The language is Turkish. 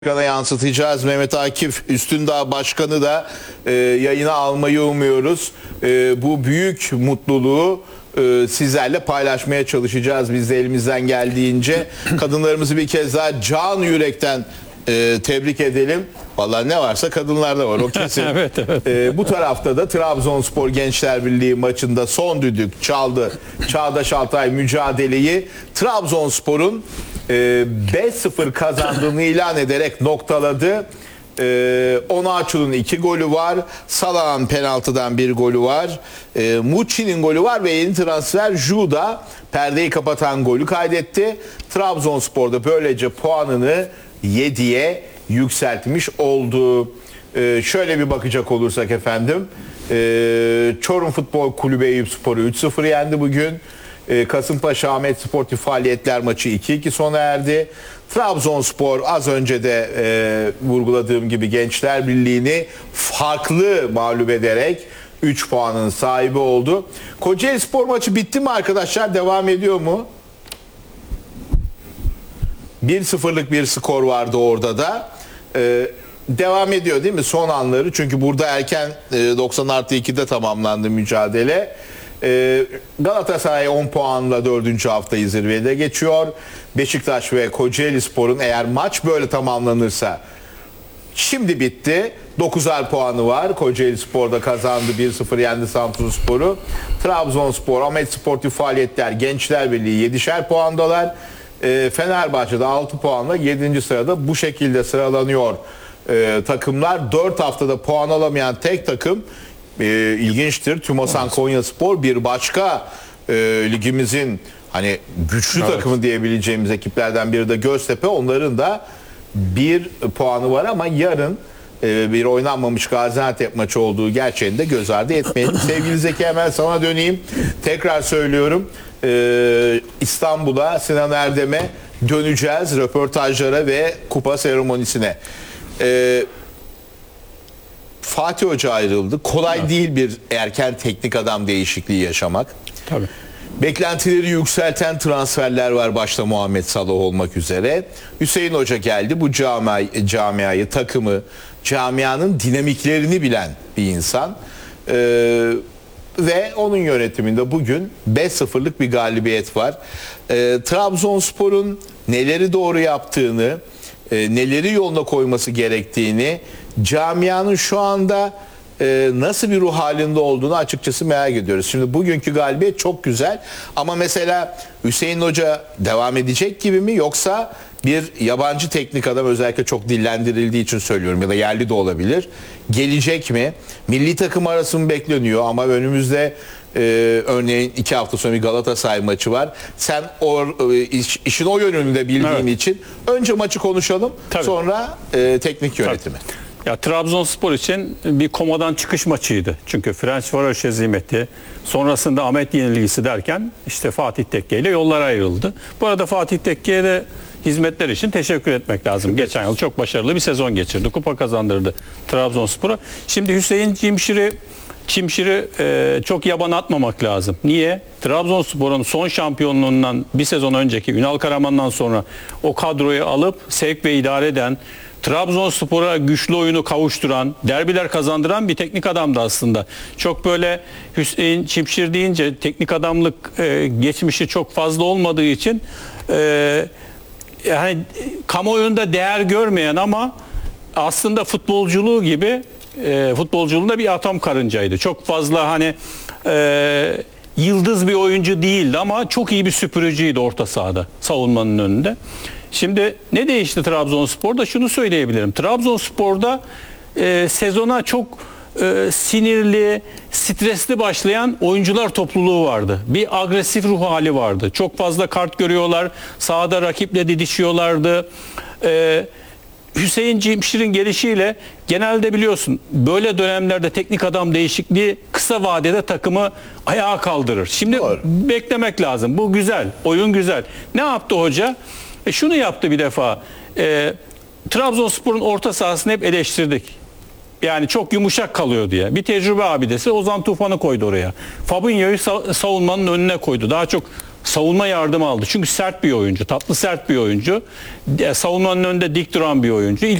Ekrana yansıtacağız. Mehmet Akif Üstündağ Başkanı da yayına almayı umuyoruz. Bu büyük mutluluğu sizlerle paylaşmaya çalışacağız biz de elimizden geldiğince. Kadınlarımızı bir kez daha can yürekten tebrik edelim. Vallahi ne varsa kadınlarda var, o kesin. Evet, evet. Bu tarafta da Trabzonspor Gençler Birliği maçında son düdük çaldı. Çağdaş Altay mücadeleyi Trabzonspor'un 5-0 kazandığını ilan ederek noktaladı. Onaçu'nun 2 golü var. Salah'ın penaltıdan 1 golü var. Mucci'nin golü var ve yeni transfer Juda perdeyi kapatan golü kaydetti. Trabzonspor da böylece puanını 7'ye yükseltmiş oldu. Şöyle bir bakacak olursak efendim. Çorum Futbol Kulübü Eyüpspor'u 3-0 yendi bugün. Kasımpaşa Ahmet Sportif Faaliyetler maçı 2-2 sona erdi. Trabzonspor az önce de vurguladığım gibi Gençler Birliği'ni farklı mağlup ederek 3 puanın sahibi oldu. Kocaeli Spor maçı bitti mi arkadaşlar? Devam ediyor mu? 1-0'lık bir skor vardı orada da. Devam ediyor değil mi son anları? Çünkü burada erken 90+2'de tamamlandı mücadele. Galatasaray 10 puanla 4. haftayı zirvede geçiyor. Beşiktaş ve Kocaelispor'un eğer maç böyle tamamlanırsa, şimdi bitti, 9'ar puanı var. Kocaelispor da kazandı, 1-0 yendi Samsunspor'u. Trabzonspor, Ahmet Sportif Faaliyetler, Gençler Birliği 7'şer puandalar. Fenerbahçe'de 6 puanla 7. sırada bu şekilde sıralanıyor takımlar. 4 haftada puan alamayan tek takım ilginçtir. TÜMOSAN Konyaspor, bir başka ligimizin hani güçlü takımı diyebileceğimiz ekiplerden biri de Göztepe. Onların da 1 puanı var ama yarın bir oynanmamış Gaziantep maçı olduğu gerçeğini de göz ardı etmeyelim. Sevgili Zeki, hemen sana döneyim. Tekrar söylüyorum. İstanbul'a, Sinan Erdem'e döneceğiz. Röportajlara ve kupa seremonisine. Fatih Hoca ayrıldı. Kolay değil bir erken teknik adam değişikliği yaşamak. Tabii. Beklentileri yükselten transferler var, başta Muhammed Salah olmak üzere. Hüseyin Hoca geldi. Bu camiayı, takımı, camianın dinamiklerini bilen bir insan. Ve onun yönetiminde bugün 5-0'lık bir galibiyet var. Trabzonspor'un neleri doğru yaptığını, neleri yoluna koyması gerektiğini, camianın şu anda nasıl bir ruh halinde olduğunu açıkçası merak ediyoruz. Şimdi bugünkü galibiyet çok güzel ama mesela Hüseyin Hoca devam edecek gibi mi, yoksa bir yabancı teknik adam, özellikle çok dillendirildiği için söylüyorum, ya da yerli de olabilir, gelecek mi? Milli takım arası mı bekleniyor? Ama önümüzde örneğin 2 hafta sonra bir Galatasaray maçı var. Sen işin o yönünde bildiğin için önce maçı konuşalım. Tabii. Sonra teknik yönetimi. Tabii. Ya Trabzonspor için bir komadan çıkış maçıydı. Çünkü Ferencvaroş hezimeti, sonrasında Ahmet yenilgisi derken işte Fatih Tekke ile yollar ayrıldı. Bu arada Fatih Tekke'ye de hizmetler için teşekkür etmek lazım. Geçen yıl çok başarılı bir sezon geçirdi. Kupa kazandırdı Trabzonspor'a. Şimdi Hüseyin Çimşir'i çok yaban atmamak lazım. Niye? Trabzonspor'un son şampiyonluğundan bir sezon önceki Ünal Karaman'dan sonra o kadroyu alıp sevk ve idare eden, Trabzonspor'a güçlü oyunu kavuşturan, derbiler kazandıran bir teknik adamdı aslında. Çok böyle Hüseyin Çimşir deyince teknik adamlık geçmişi çok fazla olmadığı için yani kamuoyunda değer görmeyen ama aslında futbolculuğu gibi futbolculuğunda bir atom karıncaydı. Çok fazla hani yıldız bir oyuncu değildi ama çok iyi bir süpürücüydü orta sahada, savunmanın önünde. Şimdi ne değişti Trabzonspor'da? Şunu söyleyebilirim. Trabzonspor'da sezona çok sinirli, stresli başlayan oyuncular topluluğu vardı. Bir agresif ruh hali vardı. Çok fazla kart görüyorlar. Sahada rakiple didişiyorlardı. Hüseyin Çimşir'in gelişiyle genelde biliyorsun böyle dönemlerde teknik adam değişikliği kısa vadede takımı ayağa kaldırır. Şimdi beklemek lazım. Bu güzel. Oyun güzel. Ne yaptı hoca? Şunu yaptı bir defa. Trabzonspor'un orta sahasını hep eleştirdik. Yani çok yumuşak kalıyor diye. Bir tecrübe abidesi Ozan Tufan'ı koydu oraya. Fabinho'yu savunmanın önüne koydu. Daha çok savunma yardımı aldı. Çünkü sert bir oyuncu, tatlı sert bir oyuncu. Savunmanın önünde dik duran bir oyuncu.